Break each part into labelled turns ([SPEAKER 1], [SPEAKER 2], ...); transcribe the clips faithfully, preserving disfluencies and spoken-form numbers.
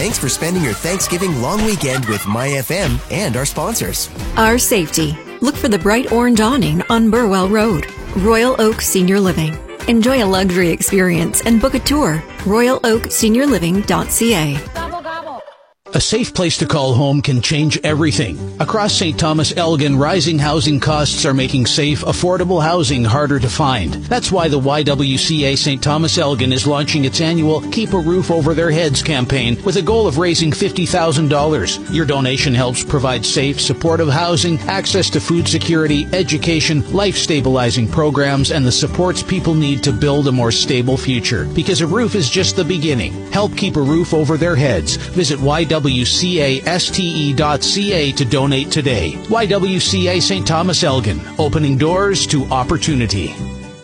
[SPEAKER 1] Thanks for spending your Thanksgiving long weekend with My F M and our sponsors.
[SPEAKER 2] Our safety. Look for the bright orange awning on Burwell Road. Royal Oak Senior Living. Enjoy a luxury experience and book a tour. royal oak senior living dot c a.
[SPEAKER 3] A safe place to call home can change everything. Across Saint Thomas Elgin, rising housing costs are making safe, affordable housing harder to find. That's why the Y W C A Saint Thomas Elgin is launching its annual Keep a Roof Over Their Heads campaign with a goal of raising fifty thousand dollars. Your donation helps provide safe, supportive housing, access to food security, education, life-stabilizing programs, and the supports people need to build a more stable future. Because a roof is just the beginning. Help keep a roof over their heads. Visit Y W C A S T E dot C A to donate today. Y W C A Saint Thomas Elgin, opening doors to opportunity.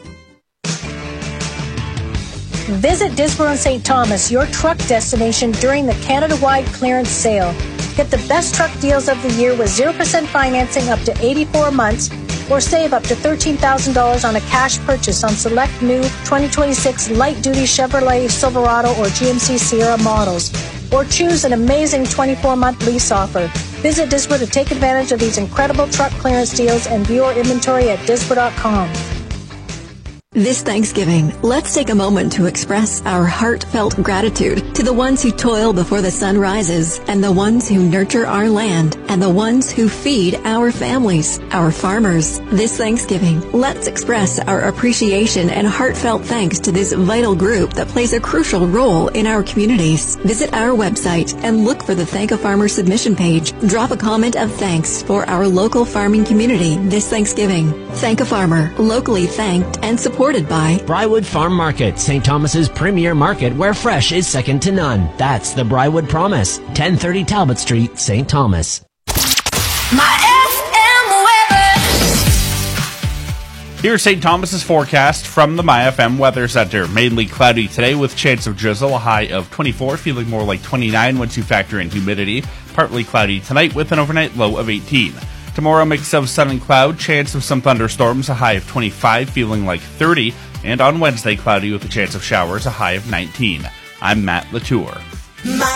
[SPEAKER 4] Visit Disborough and Saint Thomas, your truck destination during the Canada-wide clearance sale. Get the best truck deals of the year with zero percent financing up to eighty-four months, or save up to thirteen thousand dollars on a cash purchase on select new twenty twenty-six light-duty Chevrolet Silverado or G M C Sierra models. Or choose an amazing twenty-four month lease offer. Visit Disborough to take advantage of these incredible truck clearance deals and view our inventory at disborough dot com.
[SPEAKER 2] This Thanksgiving, let's take a moment to express our heartfelt gratitude to the ones who toil before the sun rises, and the ones who nurture our land, and the ones who feed our families, our farmers. This Thanksgiving, let's express our appreciation and heartfelt thanks to this vital group that plays a crucial role in our communities. Visit our website and look for the Thank a Farmer submission page. Drop a comment of thanks for our local farming community this Thanksgiving. Thank a Farmer, locally thanked and supported by
[SPEAKER 5] Brywood Farm Market, Saint Thomas's premier market where fresh is second to none. That's the Brywood Promise, ten thirty Talbot Street, Saint Thomas.
[SPEAKER 6] My F M weather. Here's Saint Thomas's forecast from the My F M Weather Center. Mainly cloudy today with chance of drizzle, a high of twenty-four, feeling more like twenty-nine once you factor in humidity. Partly cloudy tonight with an overnight low of eighteen. Tomorrow, mix of sun and cloud, chance of some thunderstorms, a high of twenty-five, feeling like thirty. And on Wednesday, cloudy with a chance of showers, a high of nineteen. I'm Matt Latour.
[SPEAKER 7] My